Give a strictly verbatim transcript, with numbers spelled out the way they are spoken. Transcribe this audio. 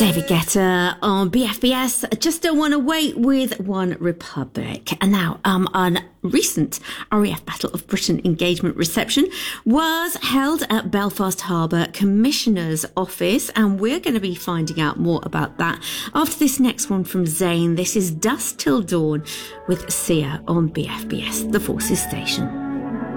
David Guetta on B F B S. Just Don't Want to Wait with One Republic. And now, um, on recent R A F Battle of Britain engagement reception was held at Belfast Harbour Commissioner's Office, and we're going to be finding out more about that after this next one from Zayn. This is Dusk Till Dawn with Sia on B F B S, the Forces Station.